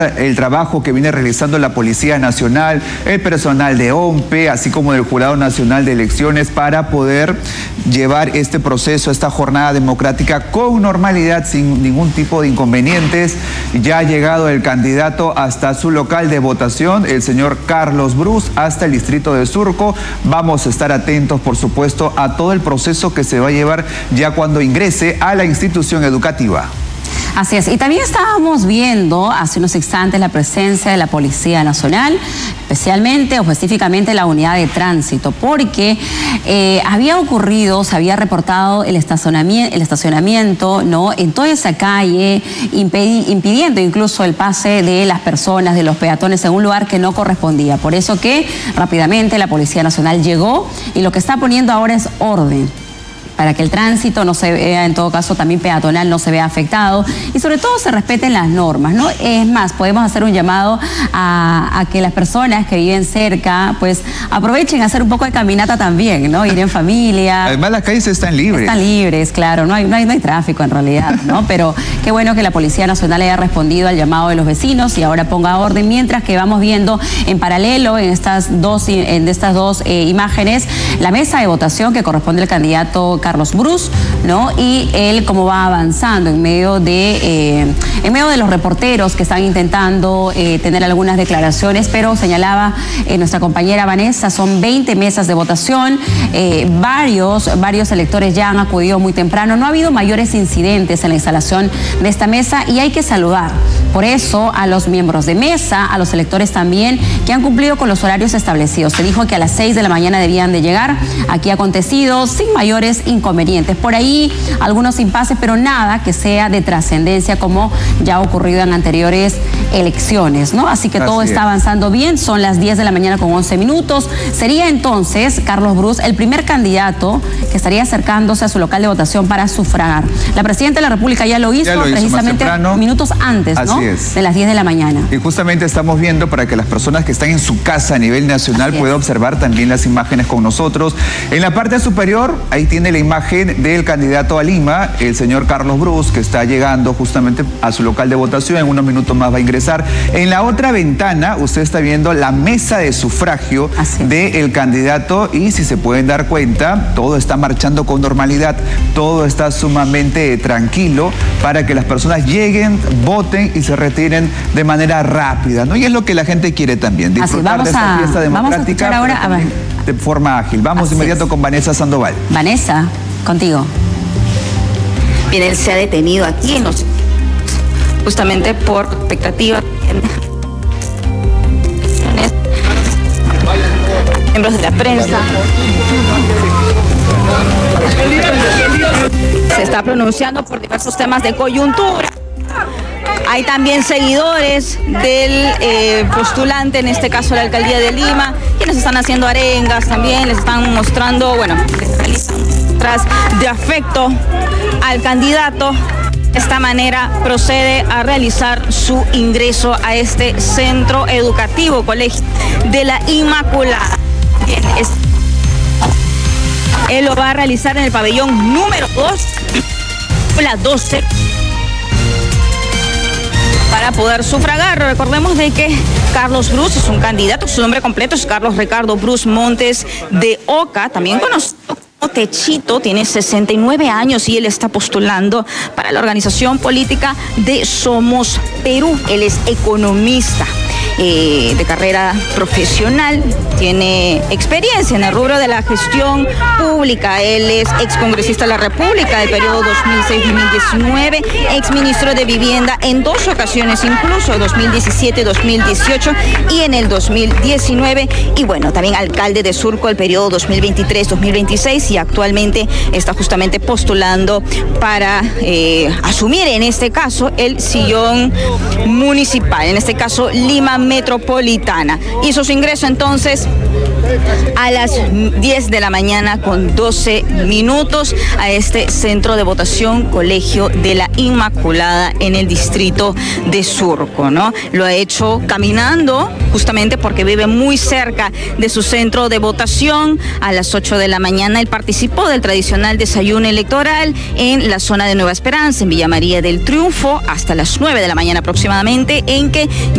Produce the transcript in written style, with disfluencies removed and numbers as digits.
el trabajo que viene realizando la Policía Nacional, el personal de OMPE, así como del Jurado Nacional de Elecciones, para poder llevar este proceso, esta jornada democrática con normalidad, sin ningún tipo de inconvenientes. Ya ha llegado el candidato hasta su local de votación, el señor Carlos Brus, hasta el distrito de Surco. Vamos a estar atentos, por supuesto, a todo el proceso que se va a llevar ya cuando ingrese a la institución educativa. Así es, y también estábamos viendo hace unos instantes la presencia de la Policía Nacional, especialmente o específicamente la unidad de tránsito, porque había ocurrido, se había reportado el estacionamiento, ¿no?, en toda esa calle, impidiendo incluso el pase de las personas, de los peatones, en un lugar que no correspondía. Por eso que rápidamente la Policía Nacional llegó y lo que está poniendo ahora es orden, para que el tránsito no se vea, en todo caso también peatonal, no se vea afectado y sobre todo se respeten las normas, ¿no? Es más, podemos hacer un llamado a que las personas que viven cerca pues aprovechen a hacer un poco de caminata también, ¿no? Ir en familia. Además las calles están libres. Están libres, claro, no hay tráfico en realidad, ¿no? Pero qué bueno que la Policía Nacional haya respondido al llamado de los vecinos y ahora ponga orden, mientras que vamos viendo en paralelo en estas dos imágenes la mesa de votación que corresponde al candidato Carlos Brus, ¿no? Y él cómo va avanzando en medio de los reporteros que están intentando tener algunas declaraciones, pero señalaba nuestra compañera Vanessa, son 20 mesas de votación, varios electores ya han acudido muy temprano, no ha habido mayores incidentes en la instalación de esta mesa y hay que saludar por eso a los miembros de mesa, a los electores también, que han cumplido con los horarios establecidos. Se dijo que a las 6 de la mañana debían de llegar. Aquí ha acontecido sin mayores inconvenientes. Por ahí algunos impases, pero nada que sea de trascendencia como ya ha ocurrido en anteriores elecciones, ¿no? Así que todo está avanzando bien. Son las 10 de la mañana con 11 minutos. Sería entonces Carlos Brus el primer candidato que estaría acercándose a su local de votación para sufragar. La Presidenta de la República ya lo hizo precisamente minutos antes, ¿no? De las 10 de la mañana. Y justamente estamos viendo para que las personas que están en su casa a nivel nacional puedan observar también las imágenes con nosotros. En la parte superior, ahí tiene la imagen del candidato a Lima, el señor Carlos Brus, que está llegando justamente a su local de votación. En unos minutos más va a ingresar. En la otra ventana, usted está viendo la mesa de sufragio del candidato y si se pueden dar cuenta, todo está marchando con normalidad, todo está sumamente tranquilo para que las personas lleguen, voten y se retiren de manera rápida, ¿no? Y es lo que la gente quiere también, disfrutar de esta fiesta democrática, vamos a ahora, de forma ágil. Vamos de inmediato con Vanessa Sandoval. Vanessa, contigo. Bien, él se ha detenido aquí justamente por expectativa. Miembros de la prensa. Se está pronunciando por diversos temas de coyuntura. Hay también seguidores del postulante, en este caso la alcaldía de Lima, quienes están haciendo arengas también, les están mostrando, bueno, les realizan muestras de afecto al candidato. De esta manera procede a realizar su ingreso a este centro educativo, Colegio de la Inmaculada. Bien, él lo va a realizar en el pabellón número 2, la 12. Para poder sufragar. Recordemos de que Carlos Brus es un candidato, su nombre completo es Carlos Ricardo Brus Montes de Oca, también conocido como Techito, tiene 69 años y él está postulando para la organización política de Somos Perú. Él es economista de carrera profesional, tiene experiencia en el rubro de la gestión pública. Él es excongresista de la República del periodo 2006-2019, exministro de Vivienda en 2 ocasiones, incluso 2017, 2018 y en el 2019, y bueno, también alcalde de Surco el periodo 2023-2026 y actualmente está justamente postulando para asumir en este caso el sillón municipal, en este caso Lima Metropolitana. Hizo su ingreso entonces a las 10 de la mañana con 12 minutos a este centro de votación Colegio de la Inmaculada en el distrito de Surco, ¿no? Lo ha hecho caminando justamente porque vive muy cerca de su centro de votación. A las 8 de la mañana él participó del tradicional desayuno electoral en la zona de Nueva Esperanza, en Villa María del Triunfo, hasta las 9 de la mañana aproximadamente, en que